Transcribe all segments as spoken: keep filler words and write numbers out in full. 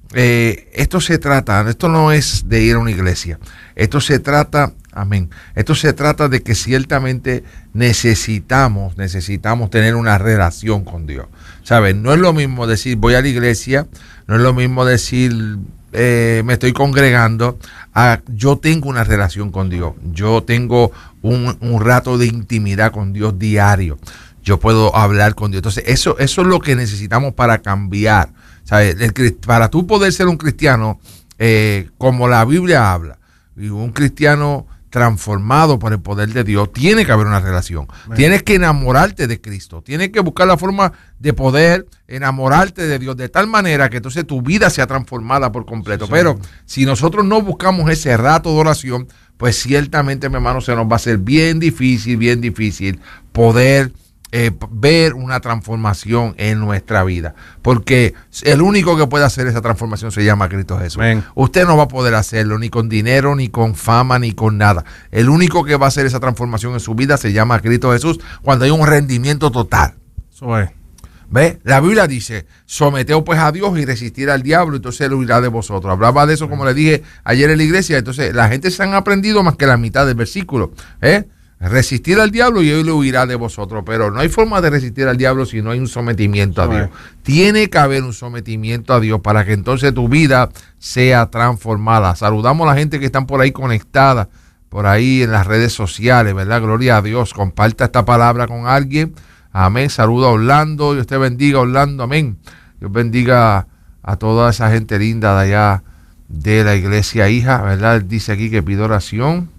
eh, esto se trata, esto no es de ir a una iglesia, esto se trata, amén, esto se trata de que ciertamente necesitamos, necesitamos tener una relación con Dios, ¿sabes? No es lo mismo decir voy a la iglesia, no es lo mismo decir eh, me estoy congregando, a, yo tengo una relación con Dios, yo tengo un, un rato de intimidad con Dios diario, yo puedo hablar con Dios. Entonces eso, eso es lo que necesitamos para cambiar, ¿sabes? El, para tú poder ser un cristiano eh, como la Biblia habla, y un cristiano transformado por el poder de Dios, tiene que haber una relación. Bueno. Tienes que enamorarte de Cristo, tienes que buscar la forma de poder enamorarte de Dios de tal manera que entonces tu vida sea transformada por completo. Sí, pero si nosotros no buscamos ese rato de oración, pues ciertamente, mi hermano, se nos va a hacer bien difícil, bien difícil poder Eh, ver una transformación en nuestra vida, porque el único que puede hacer esa transformación se llama Cristo Jesús. Amén. Usted no va a poder hacerlo ni con dinero, ni con fama, ni con nada. El único que va a hacer esa transformación en su vida se llama Cristo Jesús, cuando hay un rendimiento total. Eso es. ¿Ve? La Biblia dice, someteos pues a Dios y resistir al diablo, entonces él huirá de vosotros. Hablaba de eso, como le dije ayer en la iglesia. Entonces la gente se han aprendido más que la mitad del versículo, ¿eh? Resistir al diablo y él le huirá de vosotros. Pero no hay forma de resistir al diablo si no hay un sometimiento a Dios. Tiene que haber un sometimiento a Dios para que entonces tu vida sea transformada. Saludamos a la gente que están por ahí conectada, por ahí en las redes sociales, ¿verdad? Gloria a Dios. Comparta esta palabra con alguien. Amén. Saluda a Orlando. Dios te bendiga, Orlando. Amén. Dios bendiga a toda esa gente linda de allá de la iglesia hija, ¿verdad? Dice aquí que pide oración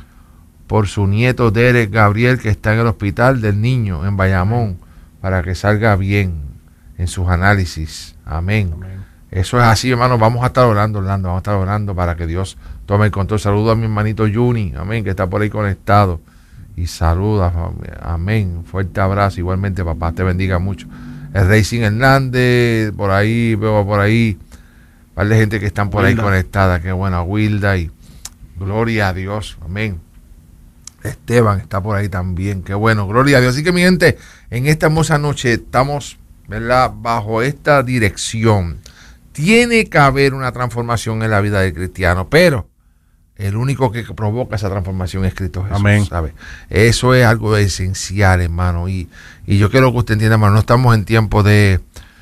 por su nieto Derek Gabriel, que está en el hospital del niño en Bayamón, para que salga bien en sus análisis. Amén. Amén. Eso es así, hermano. Vamos a estar orando, Orlando. Vamos a estar orando para que Dios tome el control. Saludo a mi hermanito Juni, amén, que está por ahí conectado. Y saluda, amén. Fuerte abrazo. Igualmente, papá, te bendiga mucho. El Racing Hernández, por ahí, veo por ahí, un par de gente que están por Wilda. Ahí conectada. Qué buena, Wilda, y gloria a Dios. Amén. Esteban está por ahí también, qué bueno, gloria a Dios. Así que, mi gente, en esta hermosa noche estamos, ¿verdad?, bajo esta dirección. Tiene que haber una transformación en la vida del cristiano, pero el único que provoca esa transformación es Cristo Jesús. Amén. ¿Sabe? Eso es algo esencial, hermano, y, y yo quiero que usted entienda, hermano, no estamos en tiempo de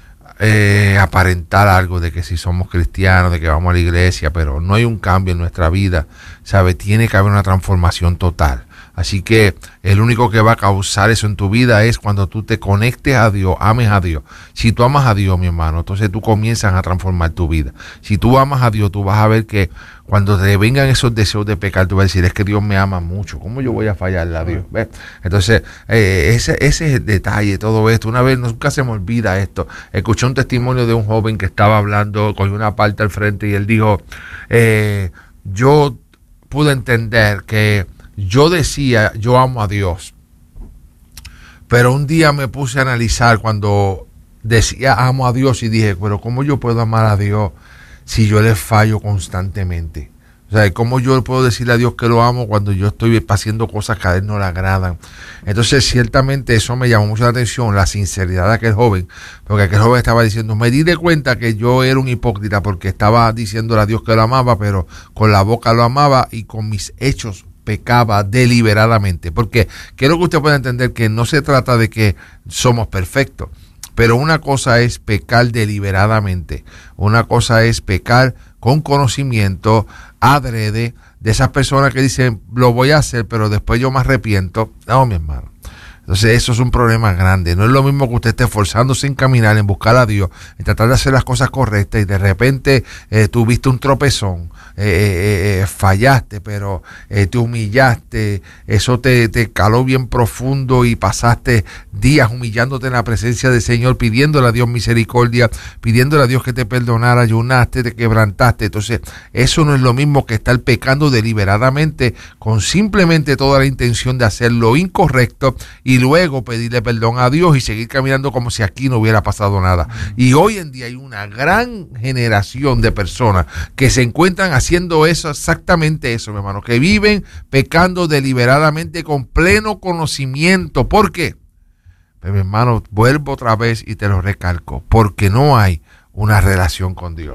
eh, aparentar algo de que si somos cristianos, de que vamos a la iglesia, pero no hay un cambio en nuestra vida, ¿sabe? Tiene que haber una transformación total. Así que el único que va a causar eso en tu vida es cuando tú te conectes a Dios, ames a Dios. Si tú amas a Dios, mi hermano, entonces tú comienzas a transformar tu vida. Si tú amas a Dios, tú vas a ver que cuando te vengan esos deseos de pecar, tú vas a decir, es que Dios me ama mucho. ¿Cómo yo voy a fallarle a Dios? ¿Ves? Entonces, eh, ese, ese es el detalle, todo esto. Una vez, nunca se me olvida esto. Escuché un testimonio de un joven que estaba hablando, cogió una parte al frente y él dijo, eh, yo pude entender que yo decía, yo amo a Dios, pero un día me puse a analizar cuando decía amo a Dios y dije, pero ¿cómo yo puedo amar a Dios si yo le fallo constantemente? O sea, ¿cómo yo puedo decirle a Dios que lo amo cuando yo estoy haciendo cosas que a Él no le agradan? Entonces, ciertamente eso me llamó mucho la atención, la sinceridad de aquel joven, porque aquel joven estaba diciendo, me di de cuenta que yo era un hipócrita porque estaba diciéndole a Dios que lo amaba, pero con la boca lo amaba y con mis hechos pecaba deliberadamente. Porque quiero que usted pueda entender que no se trata de que somos perfectos, pero una cosa es pecar deliberadamente, una cosa es pecar con conocimiento, adrede, de esas personas que dicen, lo voy a hacer, pero después yo me arrepiento. No, mi hermano. Entonces eso es un problema grande. No es lo mismo que usted esté esforzándose en caminar, en buscar a Dios, en tratar de hacer las cosas correctas y de repente eh, tuviste un tropezón, eh, eh, eh, fallaste, pero eh, te humillaste, eso te, te caló bien profundo y pasaste días humillándote en la presencia del Señor, pidiéndole a Dios misericordia, pidiéndole a Dios que te perdonara, ayunaste, te quebrantaste. Entonces eso no es lo mismo que estar pecando deliberadamente con simplemente toda la intención de hacer lo incorrecto y luego pedirle perdón a Dios y seguir caminando como si aquí no hubiera pasado nada. Y hoy en día hay una gran generación de personas que se encuentran haciendo eso, exactamente eso, mi hermano, que viven pecando deliberadamente con pleno conocimiento. ¿Por qué? Pero, mi hermano, vuelvo otra vez y te lo recalco, porque no hay una relación con Dios.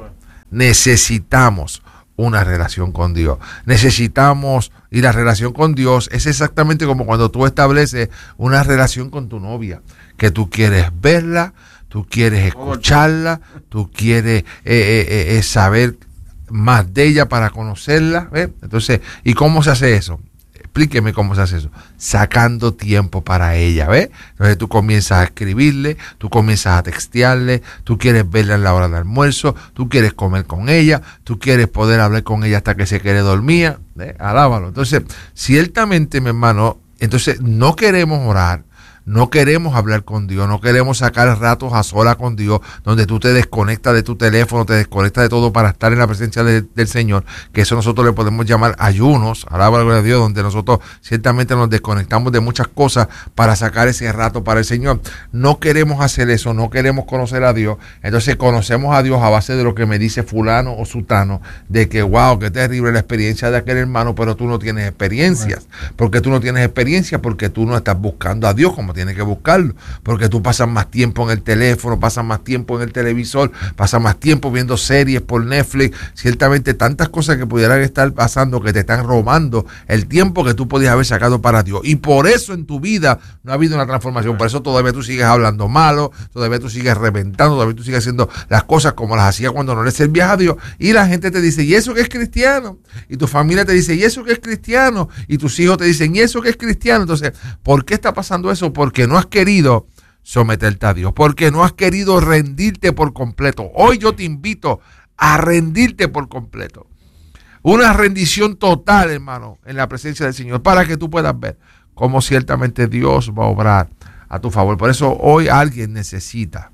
necesitamos una relación con Dios. Necesitamos, y la relación con Dios es exactamente como cuando tú estableces una relación con tu novia, que tú quieres verla, tú quieres escucharla, tú quieres eh, eh, eh, saber más de ella para conocerla. ¿Ves? Entonces, ¿y cómo se hace eso? Explíqueme cómo se hace eso. Sacando tiempo para ella, ¿ves? Entonces tú comienzas a escribirle, tú comienzas a textearle, tú quieres verla en la hora de almuerzo, tú quieres comer con ella, tú quieres poder hablar con ella hasta que se quede dormida. ¿Ves? Alábalo. Entonces, ciertamente, mi hermano, entonces no queremos orar. No queremos hablar con Dios, no queremos sacar ratos a solas con Dios, donde tú te desconectas de tu teléfono, te desconectas de todo para estar en la presencia de, del Señor, que eso nosotros le podemos llamar ayunos, alaba la gloria de Dios, donde nosotros ciertamente nos desconectamos de muchas cosas para sacar ese rato para el Señor. No queremos hacer eso, no queremos conocer a Dios, entonces conocemos a Dios a base de lo que me dice fulano o sutano, de que wow, qué terrible la experiencia de aquel hermano, pero tú no tienes experiencias, porque tú no tienes experiencia, porque tú no estás buscando a Dios como tienes que buscarlo, porque tú pasas más tiempo en el teléfono, pasas más tiempo en el televisor, pasas más tiempo viendo series por Netflix, ciertamente tantas cosas que pudieran estar pasando que te están robando el tiempo que tú podías haber sacado para Dios, y por eso en tu vida no ha habido una transformación, por eso todavía tú sigues hablando malo, todavía tú sigues reventando, todavía tú sigues haciendo las cosas como las hacías cuando no le servías a Dios, y la gente te dice, ¿y eso qué es cristiano? Y tu familia te dice, ¿y eso qué es cristiano? Y tus hijos te dicen, ¿y eso qué es cristiano? Entonces, ¿por qué está pasando eso? Porque no has querido someterte a Dios, porque no has querido rendirte por completo. Hoy yo te invito a rendirte por completo. Una rendición total, hermano, en la presencia del Señor, para que tú puedas ver cómo ciertamente Dios va a obrar a tu favor. Por eso hoy alguien necesita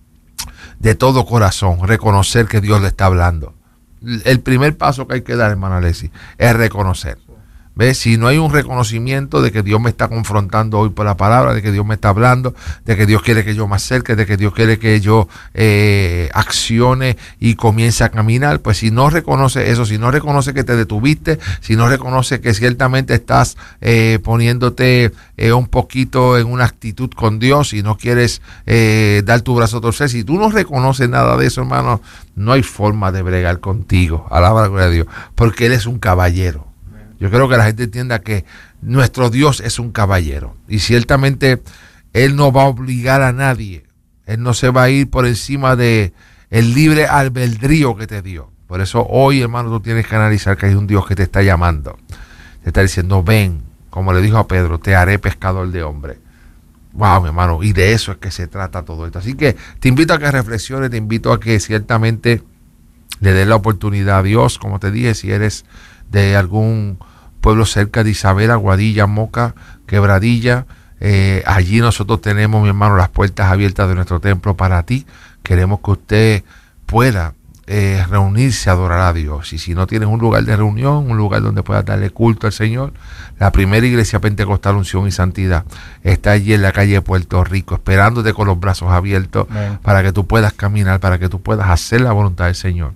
de todo corazón reconocer que Dios le está hablando. El primer paso que hay que dar, hermana Alexis, es reconocer. ¿Ves? Si no hay un reconocimiento de que Dios me está confrontando hoy por la palabra, de que Dios me está hablando, de que Dios quiere que yo me acerque, de que Dios quiere que yo eh, accione y comience a caminar, pues si no reconoce eso, si no reconoce que te detuviste, si no reconoce que ciertamente estás eh, poniéndote eh, un poquito en una actitud con Dios y no quieres eh, dar tu brazo a torcer, si tú no reconoces nada de eso, hermano, no hay forma de bregar contigo. Alaba la gloria de Dios, porque Él es un caballero. Yo creo que la gente entienda que nuestro Dios es un caballero y ciertamente Él no va a obligar a nadie. Él no se va a ir por encima de el libre albedrío que te dio. Por eso hoy, hermano, tú tienes que analizar que hay un Dios que te está llamando. Te está diciendo, ven, como le dijo a Pedro, te haré pescador de hombres. Wow, mi hermano, y de eso es que se trata todo esto. Así que te invito a que reflexiones, te invito a que ciertamente le des la oportunidad a Dios, como te dije, si eres de algún pueblo cerca de Isabela, Guadilla, Moca, Quebradilla, eh, allí nosotros tenemos, mi hermano, las puertas abiertas de nuestro templo para ti. Queremos que usted pueda eh, reunirse a adorar a Dios, y si no tienes un lugar de reunión, un lugar donde puedas darle culto al Señor, la primera iglesia pentecostal Unción y Santidad está allí en la calle de Puerto Rico, esperándote con los brazos abiertos. Amén. Para que tú puedas caminar, para que tú puedas hacer la voluntad del Señor,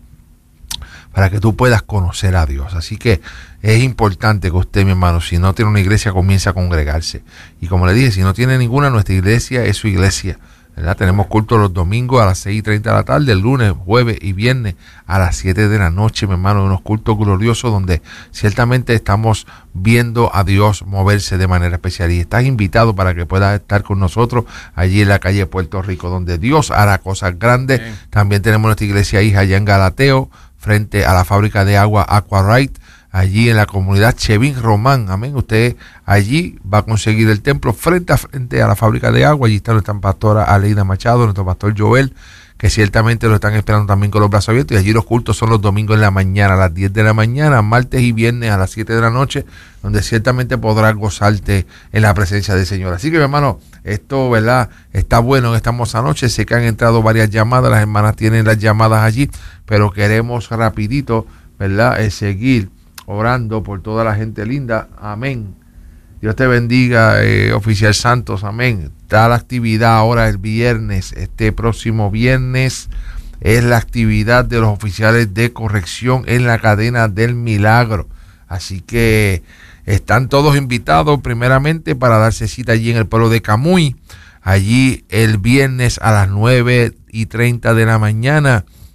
para que tú puedas conocer a Dios. Así que es importante que usted, mi hermano, si no tiene una iglesia, comience a congregarse. Y como le dije, si no tiene ninguna, nuestra iglesia es su iglesia, ¿verdad? Tenemos culto los domingos a las seis y treinta de la tarde, el lunes, jueves y viernes a las siete de la noche, mi hermano, unos cultos gloriosos donde ciertamente estamos viendo a Dios moverse de manera especial. Y estás invitado para que puedas estar con nosotros allí en la calle de Puerto Rico, donde Dios hará cosas grandes. Bien. También tenemos nuestra iglesia hija allá en Galateo, frente a la fábrica de agua Aquarite, allí en la comunidad Chevín Román. Amén. Usted allí va a conseguir el templo frente a frente a la fábrica de agua. Allí está nuestra pastora Aleida Machado, nuestro pastor Joel, que ciertamente lo están esperando también con los brazos abiertos. Y allí los cultos son los domingos en la mañana, a las diez de la mañana, martes y viernes a las siete de la noche, donde ciertamente podrás gozarte en la presencia del Señor. Así que, mi hermano, esto, ¿verdad?, está bueno en esta hermosa noche. Sé que han entrado varias llamadas, las hermanas tienen las llamadas allí, pero queremos rapidito, ¿verdad?, eh, seguir orando por toda la gente linda. Amén. Dios te bendiga, eh, oficial Santos. Amén. Está la actividad ahora el viernes, este próximo viernes es la actividad de los oficiales de corrección en la cadena del milagro. Así que están todos invitados primeramente para darse cita allí en el pueblo de Camuy, allí el viernes a las nueve y treinta de la mañana.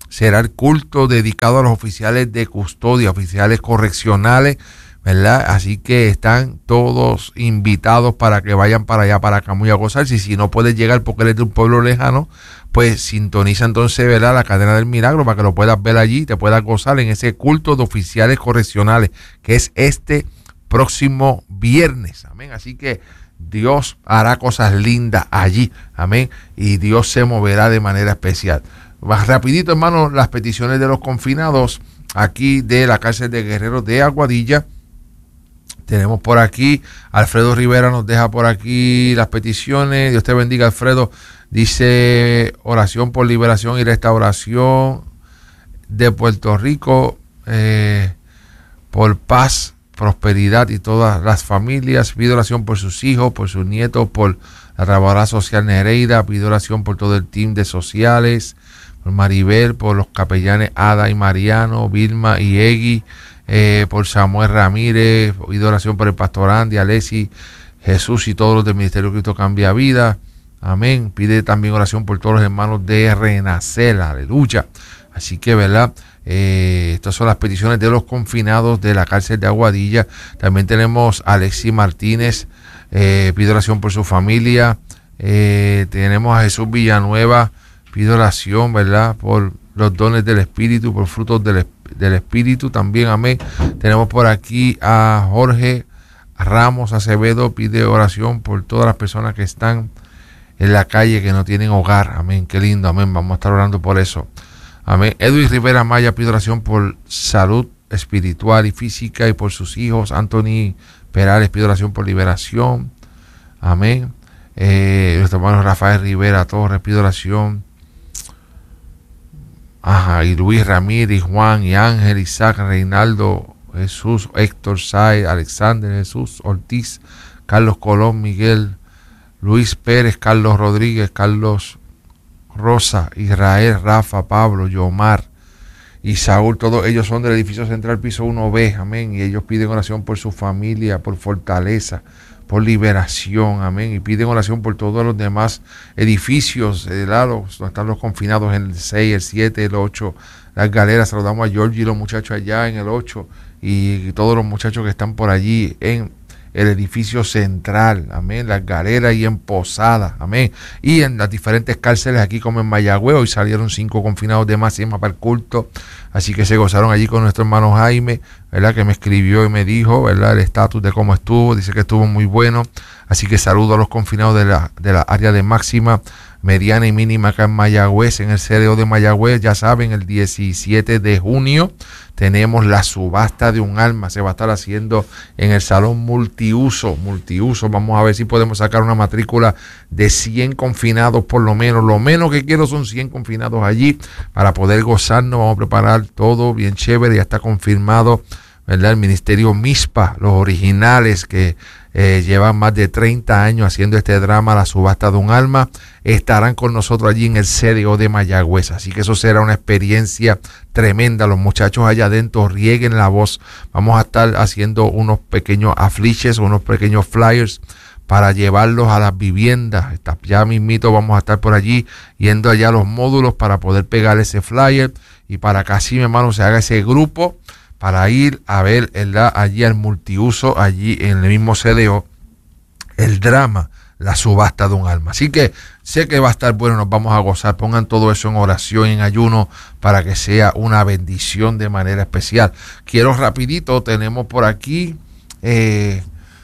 será el culto dedicado a los oficiales de custodia, oficiales correccionales, ¿verdad? Así que están todos invitados para que vayan para allá, para Camuy, a gozarse. Y si no puedes llegar porque eres de un pueblo lejano, pues sintoniza entonces, ¿verdad?, la cadena del milagro para que lo puedas ver allí y te puedas gozar en ese culto de oficiales correccionales, que es este próximo viernes. Amén. Así que Dios hará cosas lindas allí. Amén. Y Dios se moverá de manera especial. Más rapidito, hermano, las peticiones de los confinados aquí de la cárcel de Guerreros de Aguadilla. Tenemos por aquí, Alfredo Rivera nos deja por aquí las peticiones. Dios te bendiga, Alfredo. Dice oración por liberación y restauración de Puerto Rico, eh, por paz, prosperidad y todas las familias. Pido oración por sus hijos, por sus nietos, por la trabajadora social Nereida. Pido oración por todo el team de sociales, por Maribel, por los capellanes Ada y Mariano, Vilma y Egui, eh, por Samuel Ramírez. Pido oración por el pastor Andy, Alessi, Jesús y todos los del Ministerio Cristo Cambia Vida. Amén. Pide también oración por todos los hermanos de Renacer. Aleluya. Así que, ¿verdad? Eh, estas son las peticiones de los confinados de la cárcel de Aguadilla. También tenemos a Alexis Martínez. Eh, pide oración por su familia. Eh, tenemos a Jesús Villanueva. Pide oración, ¿verdad?, por los dones del Espíritu, por frutos del, del Espíritu también. Amén. Tenemos por aquí a Jorge Ramos Acevedo. Pide oración por todas las personas que están en la calle, que no tienen hogar. Amén. Qué lindo. Amén. Vamos a estar orando por eso. Amén. Edwin Rivera Maya pide oración por salud espiritual y física y por sus hijos. Anthony Perales pide oración por liberación. Amén. Eh, nuestro hermano Rafael Rivera Torres pide oración. Ajá. Y Luis Ramírez, Juan y Ángel, Isaac, Reinaldo, Jesús, Héctor Sáez, Alexander, Jesús Ortiz, Carlos Colón, Miguel, Luis Pérez, Carlos Rodríguez, Carlos Rosa, Israel, Rafa, Pablo, Yomar y Saúl. Todos ellos son del edificio central piso uno B. Amén. Y ellos piden oración por su familia, por fortaleza, por liberación. Amén. Y piden oración por todos los demás edificios de lados donde están los confinados, en el seis, el siete, el ocho, las galeras. Saludamos a Georgie y los muchachos allá en el ocho y todos los muchachos que están por allí en el edificio central, amén, las galeras y en Posada, amén, y en las diferentes cárceles aquí como en Mayagüez. Hoy salieron cinco confinados de más para el culto, así que se gozaron allí con nuestro hermano Jaime, ¿verdad?, que me escribió y me dijo, ¿verdad?, el estatus de cómo estuvo. Dice que estuvo muy bueno, así que saludo a los confinados de la, de la área de máxima, mediana y mínima acá en Mayagüez, en el C D O de Mayagüez. Ya saben, el diecisiete de junio tenemos la subasta de un alma. Se va a estar haciendo en el salón multiuso, multiuso. Vamos a ver si podemos sacar una matrícula de cien confinados por lo menos. Lo menos que quiero son cien confinados allí para poder gozarnos. Vamos a preparar todo bien chévere. Ya está confirmado, ¿verdad?, el Ministerio MISPA, los originales que eh, llevan más de treinta años haciendo este drama, la subasta de un alma, estarán con nosotros allí en el C D O de Mayagüez. Así que eso será una experiencia tremenda. Los muchachos allá adentro rieguen la voz. Vamos a estar haciendo unos pequeños afiches, unos pequeños flyers para llevarlos a las viviendas. Ya mismito vamos a estar por allí yendo allá a los módulos para poder pegar ese flyer y para que así, mi hermano, se haga ese grupo para ir a ver, ¿verdad?, allí al multiuso, allí en el mismo C D O, el drama, la subasta de un alma. Así que sé que va a estar bueno, nos vamos a gozar. Pongan todo eso en oración, en ayuno, para que sea una bendición de manera especial. Quiero rapidito, tenemos por aquí eh,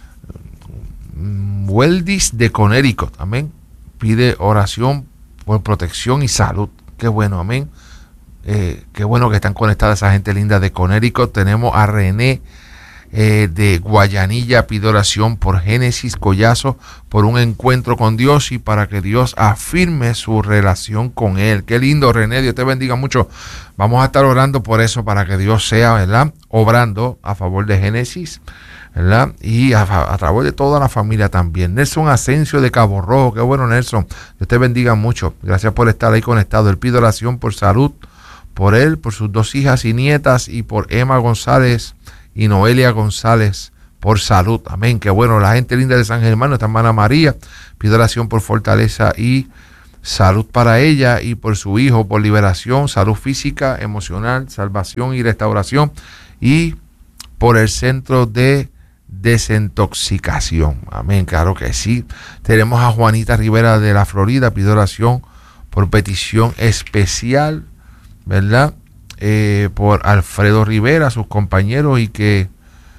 Weldis de Connecticut, amén. Pide oración por protección y salud. Qué bueno, amén. Eh, qué bueno que están conectadas esa gente linda de Connecticut. Tenemos a René eh, de Guayanilla, pide oración por Génesis Collazo, por un encuentro con Dios y para que Dios afirme su relación con él. Qué lindo, René, Dios te bendiga mucho. Vamos a estar orando por eso, para que Dios sea, ¿verdad?, obrando a favor de Génesis, ¿verdad?, y a, a través de toda la familia también. Nelson Asensio de Cabo Rojo, qué bueno, Nelson, Dios te bendiga mucho. Gracias por estar ahí conectado. Él pide oración por salud, por él, por sus dos hijas y nietas, y por Emma González y Noelia González, por salud. Amén. Qué bueno. La gente linda de San Germán, nuestra hermana María, pide oración por fortaleza y salud para ella y por su hijo, por liberación, salud física, emocional, salvación y restauración, y por el centro de desintoxicación. Amén, claro que sí. Tenemos a Juanita Rivera de la Florida, pide oración por petición especial, ¿verdad? Eh, por Alfredo Rivera, sus compañeros, y que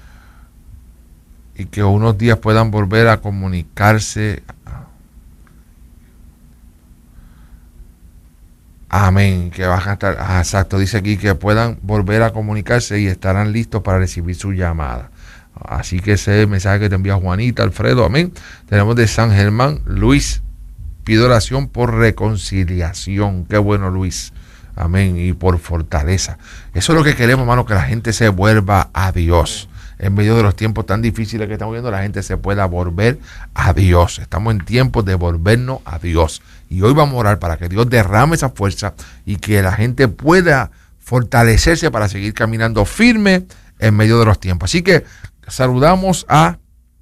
y que unos días puedan volver a comunicarse. Amén, que van a estar, ah, exacto, dice aquí que puedan volver a comunicarse y estarán listos para recibir su llamada. Así que ese mensaje que te envía Juanita, Alfredo, amén. Tenemos de San Germán, Luis, pide oración por reconciliación. Qué bueno, Luis, amén, y por fortaleza. Eso es lo que queremos, hermano, que la gente se vuelva a Dios. En medio de los tiempos tan difíciles que estamos viendo, la gente se pueda volver a Dios. Estamos en tiempos de volvernos a Dios. Y hoy vamos a orar para que Dios derrame esa fuerza y que la gente pueda fortalecerse para seguir caminando firme en medio de los tiempos. Así que saludamos a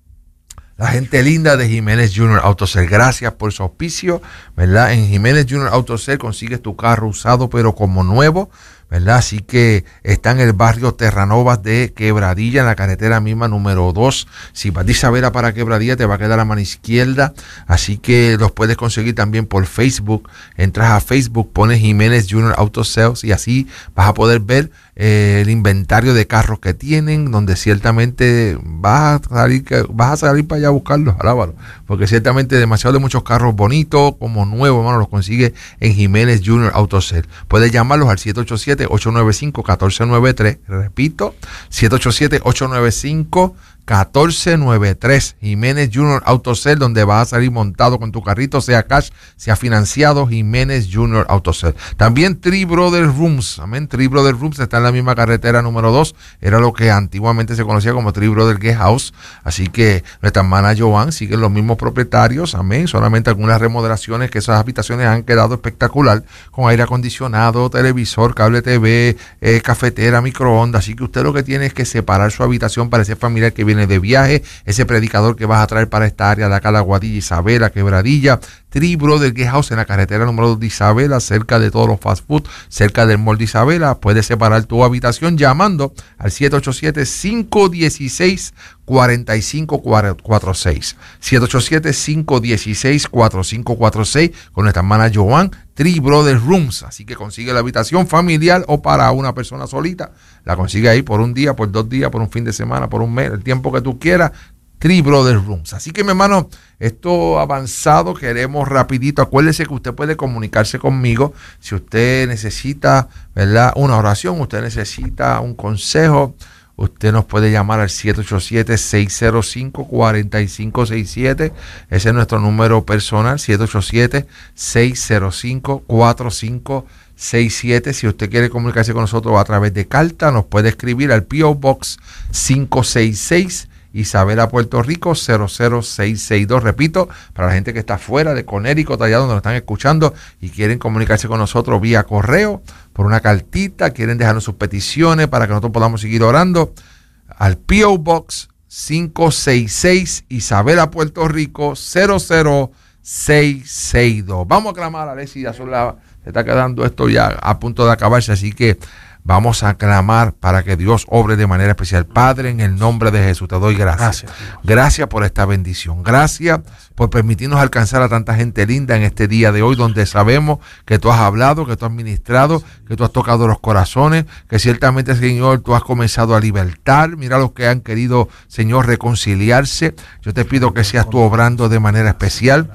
la gente linda de Jiménez Junior Autosel. Gracias por su auspicio, ¿verdad? En Jiménez Junior Autosel consigues tu carro usado pero como nuevo, ¿verdad? Así que está en el barrio Terranovas de Quebradilla, en la carretera misma número dos. Si vas de Isabela para Quebradilla, te va a quedar a mano izquierda. Así que los puedes conseguir también por Facebook. Entras a Facebook, pones Jiménez Junior Auto Sales y así vas a poder ver eh, el inventario de carros que tienen, donde ciertamente vas a salir, vas a salir para allá a buscarlos, alábalo, porque ciertamente demasiado de muchos carros bonitos, como nuevos, hermano, los consigue en Jiménez Junior Auto Sales. Puedes llamarlos al siete ocho siete, ocho nueve cinco, uno cuatro nueve tres. Repito, siete ocho siete, ocho nueve cinco, uno cuatro nueve tres. Jiménez Junior Auto Sales, donde vas a salir montado con tu carrito, sea cash, sea financiado. Jiménez Junior Auto Sales. También Three Brothers Rooms. Amén. Three Brothers Rooms está en la misma carretera número dos. Era lo que antiguamente se conocía como Three Brothers Guest House. Así que nuestra hermana Joan siguen los mismos propietarios. Amén. Solamente algunas remodelaciones, que esas habitaciones han quedado espectacular, con aire acondicionado, televisor, cable T V, eh, cafetera, microondas. Así que usted lo que tiene es que separar su habitación para ese familiar que viene de viaje, ese predicador que vas a traer para esta área de acá, la Guadilla, Isabela, Quebradilla. Three Brothers Guest House en la carretera número dos de Isabela, cerca de todos los fast food, cerca del mall de Isabela. Puedes separar tu habitación llamando al siete ocho siete, cinco uno seis, cuatro cinco cuatro seis. siete ocho siete, cinco uno seis, cuatro cinco cuatro seis con nuestra hermana Joan. Three Brothers Rooms. Así que consigue la habitación familiar o para una persona solita. La consigue ahí por un día, por dos días, por un fin de semana, por un mes, el tiempo que tú quieras. Three Brothers Rooms. Así que, mi hermano, esto avanzado, queremos rapidito. Acuérdese que usted puede comunicarse conmigo si usted necesita, ¿verdad?, una oración, usted necesita un consejo. Usted nos puede llamar al siete ocho siete, seis cero cinco, cuatro cinco seis siete. Ese es nuestro número personal, siete ocho siete, seis cero cinco, cuatro cinco seis siete. Si usted quiere comunicarse con nosotros a través de carta, nos puede escribir al P O Box cinco seis seis, Isabela, Puerto Rico, cero cero seis seis dos. Repito, para la gente que está fuera de Connecticut, allá donde nos están escuchando y quieren comunicarse con nosotros vía correo, por una cartita, quieren dejarnos sus peticiones para que nosotros podamos seguir orando, al P O Box cinco seis seis, Isabela, Puerto Rico, cero cero seis seis dos. Vamos a clamar, Alexis, ya son la, se está quedando esto ya a punto de acabarse, así que vamos a clamar para que Dios obre de manera especial. Padre, en el nombre de Jesús, te doy gracias. Gracias, gracias por esta bendición. Gracias, gracias por permitirnos alcanzar a tanta gente linda en este día de hoy, donde sabemos que tú has hablado, que tú has ministrado, que tú has tocado los corazones, que ciertamente, Señor, tú has comenzado a libertar. Mira los que han querido, Señor, reconciliarse. Yo te pido que seas tú obrando de manera especial.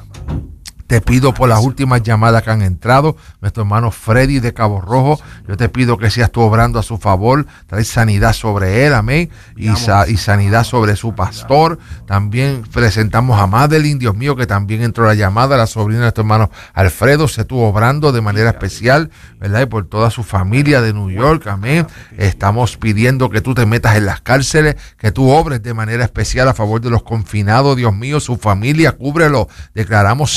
Te pido por las últimas llamadas que han entrado, nuestro hermano Freddy de Cabo Rojo, yo te pido que seas tú obrando a su favor, trae sanidad sobre él, amén, y, sa- y sanidad sobre su pastor. También presentamos a Madeline, Dios mío, que también entró la llamada, la sobrina de nuestro hermano Alfredo, se estuvo obrando de manera especial, ¿verdad? Y por toda su familia de New York, amén. Estamos pidiendo que tú te metas en las cárceles, que tú obres de manera especial a favor de los confinados, Dios mío, su familia, cúbrelo. Declaramos cerco de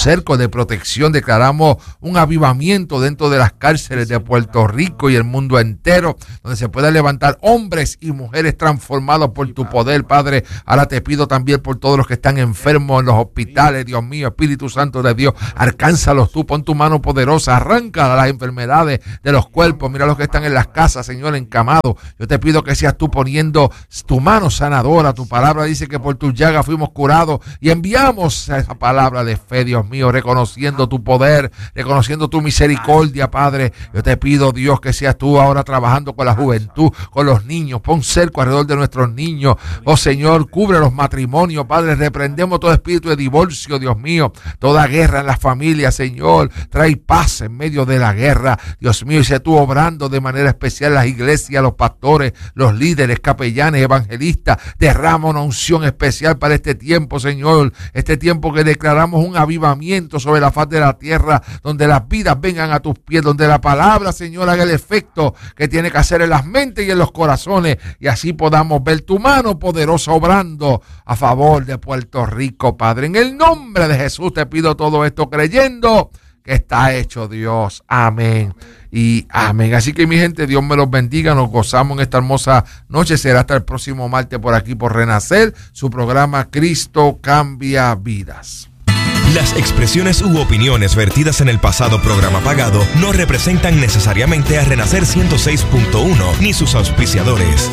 de protección. Declaramos un avivamiento dentro de las cárceles de Puerto Rico y el mundo entero, donde se puedan levantar hombres y mujeres transformados por tu poder, Padre. Ahora te pido también por todos los que están enfermos en los hospitales, Dios mío, Espíritu Santo de Dios, alcánzalos tú, pon tu mano poderosa, arranca las enfermedades de los cuerpos. Mira los que están en las casas, Señor, encamados. Yo te pido que seas tú poniendo tu mano sanadora. Tu palabra dice que por tus llagas fuimos curados, y enviamos esa palabra de fe, Dios mío, reconociendo tu poder, reconociendo tu misericordia, Padre. Yo te pido, Dios, que seas tú ahora trabajando con la juventud, con los niños. Pon cerco alrededor de nuestros niños. Oh Señor, cubre los matrimonios, Padre. Reprendemos todo espíritu de divorcio, Dios mío, toda guerra en las familias, Señor. Trae paz en medio de la guerra, Dios mío, y sé tú obrando de manera especial en las iglesias, los pastores, los líderes, capellanes, evangelistas. Derrama una unción especial para este tiempo, Señor. Este tiempo que declaramos un avivamiento sobre la faz de la tierra, donde las vidas vengan a tus pies, donde la palabra, Señor, haga el efecto que tiene que hacer en las mentes y en los corazones, y así podamos ver tu mano poderosa obrando a favor de Puerto Rico, Padre. En el nombre de Jesús te pido todo esto, creyendo que está hecho, Dios. Amén y amén. Así que, mi gente, Dios me los bendiga. Nos gozamos en esta hermosa noche. Será hasta el próximo martes por aquí, por Renacer, su programa Cristo Cambia Vidas. Las expresiones u opiniones vertidas en el pasado programa pagado no representan necesariamente a Renacer ciento seis punto uno ni sus auspiciadores.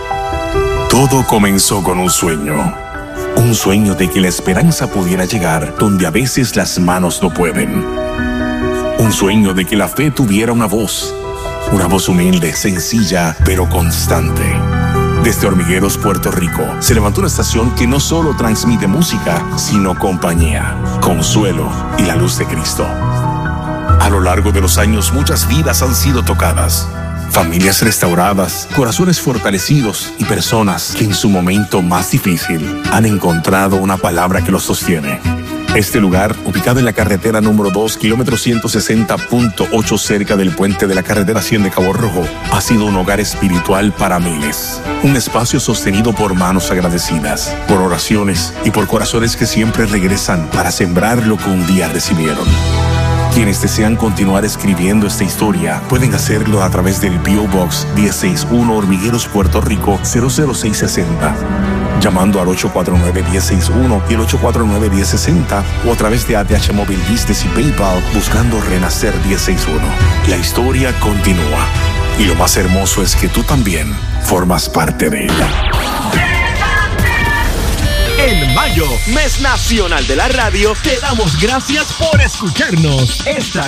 Todo comenzó con un sueño. Un sueño de que la esperanza pudiera llegar donde a veces las manos no pueden. Un sueño de que la fe tuviera una voz. Una voz humilde, sencilla, pero constante. Desde Hormigueros, Puerto Rico, se levantó una estación que no solo transmite música, sino compañía, consuelo y la luz de Cristo. A lo largo de los años, muchas vidas han sido tocadas. Familias restauradas, corazones fortalecidos y personas que en su momento más difícil han encontrado una palabra que los sostiene. Este lugar, ubicado en la carretera número dos, kilómetro ciento sesenta punto ocho, cerca del puente de la carretera cien de Cabo Rojo, ha sido un hogar espiritual para miles. Un espacio sostenido por manos agradecidas, por oraciones y por corazones que siempre regresan para sembrar lo que un día recibieron. Quienes desean continuar escribiendo esta historia pueden hacerlo a través del P O Box diez sesenta y uno, Hormigueros, Puerto Rico cero cero seis seis cero, llamando al ocho cuatro nueve, uno cero seis uno y el ocho cuatro nueve, uno cero seis cero, o a través de A T H Móvil Business y PayPal buscando Renacer diez sesenta y uno. La historia continúa, y lo más hermoso es que tú también formas parte de ella. En mayo, mes nacional de la radio, te damos gracias por escucharnos. Esta